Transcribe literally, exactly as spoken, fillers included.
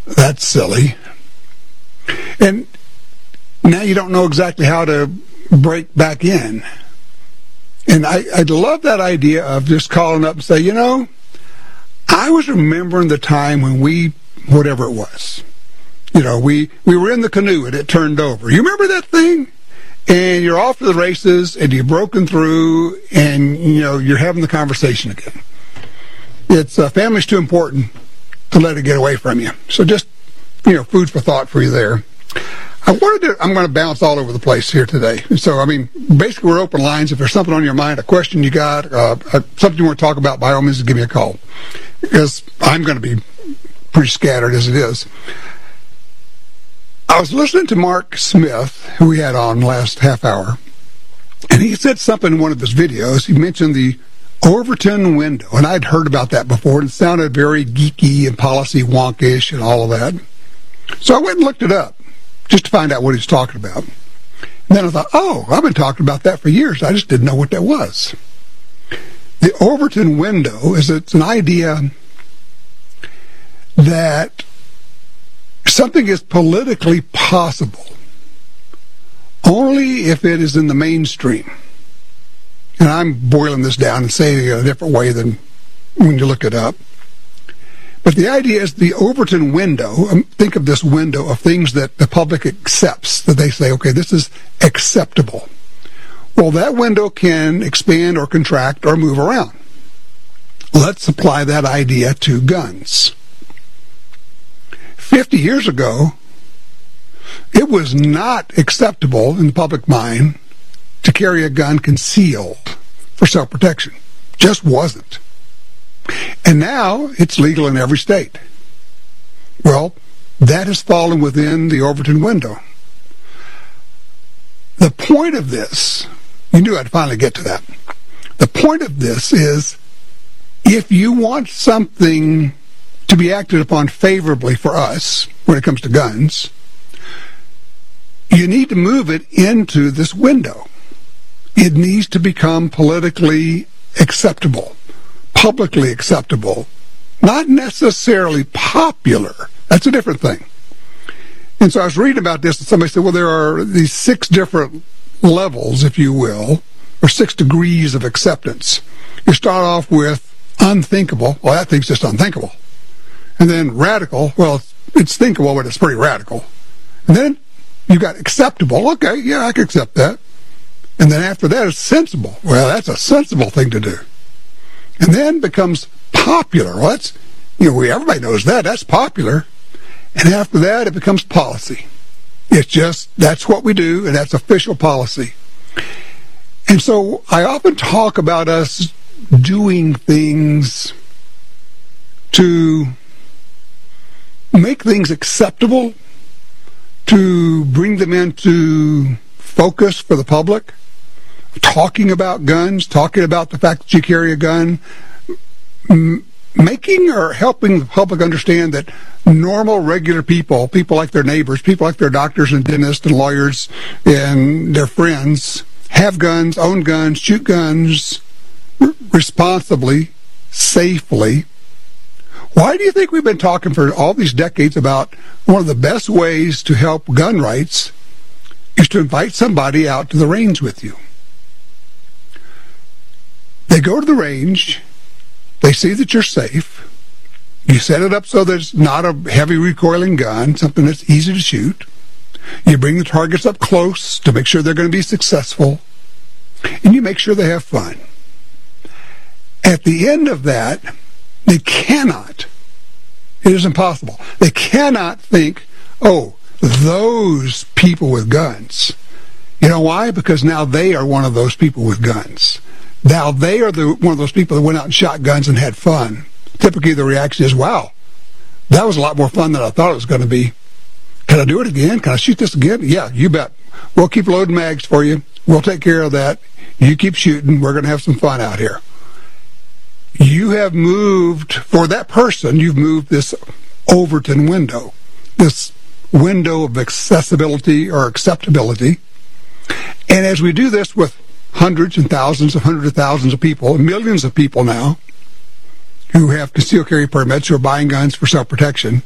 that's silly. And now you don't know exactly how to break back in. And I, I love that idea of just calling up and say, you know, I was remembering the time when we, whatever it was, you know, we, we were in the canoe and it turned over. You remember that thing? And you're off to the races and you've broken through and, you know, you're having the conversation again. It's, uh, family's too important to let it get away from you. So just, you know, food for thought for you there. I wanted to, I'm going to bounce all over the place here today. So, I mean, basically we're open lines. If there's something on your mind, a question you got, uh, something you want to talk about, by all means, give me a call. Because I'm going to be pretty scattered as it is. I was listening to Mark Smith, who we had on last half hour, and he said something in one of his videos. He mentioned the Overton window, and I'd heard about that before, and it sounded very geeky and policy wonkish and all of that. So I went and looked it up, just to find out what he was talking about. And then I thought, oh, I've been talking about that for years. I just didn't know what that was. The Overton window is it's an idea that something is politically possible only if it is in the mainstream. And I'm boiling this down and saying it in a different way than when you look it up. But the idea is the Overton window, um, think of this window of things that the public accepts, that they say, okay, this is acceptable. Well, that window can expand or contract or move around. Let's apply that idea to guns. Fifty years ago, it was not acceptable in the public mind to carry a gun concealed for self-protection. Just wasn't. And now it's legal in every state. Well, that has fallen within the Overton window. The point of this, you knew I'd finally get to that. The point of this is, if you want something to be acted upon favorably for us when it comes to guns, you need to move it into this window. It needs to become politically acceptable, publicly acceptable, not necessarily popular. That's a different thing. And so I was reading about this, and somebody said, well, there are these six different levels, if you will, or six degrees of acceptance. You start off with unthinkable. Well, that thing's just unthinkable. And then radical. Well, it's, it's thinkable, but it's pretty radical. And then you got acceptable. Okay, yeah, I can accept that. And then after that, it's sensible. Well, that's a sensible thing to do. And then becomes popular. Well, that's, you know, we, everybody knows that. That's popular. And after that, it becomes policy. It's just, that's what we do, and that's official policy. And so I often talk about us doing things to make things acceptable, to bring them into focus for the public, talking about guns, talking about the fact that you carry a gun, m- making or helping the public understand that normal, regular people, people like their neighbors, people like their doctors and dentists and lawyers and their friends, have guns, own guns, shoot guns r- responsibly, safely. Why do you think we've been talking for all these decades about one of the best ways to help gun rights is to invite somebody out to the range with you? They go to the range, they see that you're safe, you set it up so that it's not a heavy recoiling gun, something that's easy to shoot. You bring the targets up close to make sure they're going to be successful, and you make sure they have fun. At the end of that, they cannot, it is impossible, they cannot think, oh, those people with guns. You know why? Because now they are one of those people with guns. Now they are the one of those people that went out and shot guns and had fun. Typically the reaction is, wow, that was a lot more fun than I thought it was going to be. Can I do it again? Can I shoot this again? Yeah, you bet. We'll keep loading mags for you. We'll take care of that. You keep shooting. We're going to have some fun out here. You have moved, for that person, you've moved this Overton window, this window of accessibility or acceptability. And as we do this with hundreds and thousands of hundreds of thousands of people, millions of people now, who have concealed carry permits, who are buying guns for self-protection,